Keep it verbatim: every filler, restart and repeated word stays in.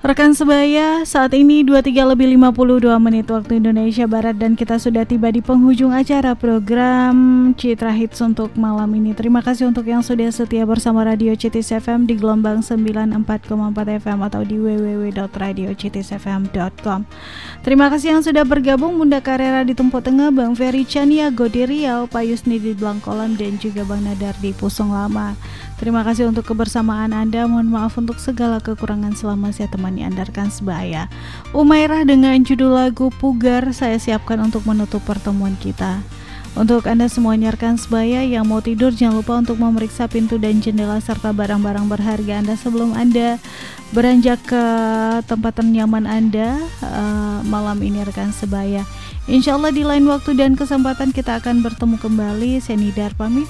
Rekan sebaya, saat ini dua puluh tiga lebih lima puluh dua menit waktu Indonesia Barat dan kita sudah tiba di penghujung acara program Citra Hits untuk malam ini. Terima kasih untuk yang sudah setia bersama Radio Citis F M di gelombang sembilan puluh empat koma empat F M atau di w w w dot radio citis f m dot com. Terima kasih yang sudah bergabung, Bunda Karera di Tempo Tengah, Bang Ferry Chaniago di Riau, Pak Yusni di Blangkolan dan juga Bang Nadar di Pusong Lama. Terima kasih untuk kebersamaan Anda. Mohon maaf untuk segala kekurangan selama saya temani Anda rekan sebaya. Umairah dengan judul lagu Pugar saya siapkan untuk menutup pertemuan kita. Untuk Anda semuanya rekan sebaya yang mau tidur, jangan lupa untuk memeriksa pintu dan jendela serta barang-barang berharga Anda sebelum Anda beranjak ke tempat ternyaman Anda uh, malam ini rekan sebaya. Insya Allah di lain waktu dan kesempatan kita akan bertemu kembali. Saya Nidar pamit.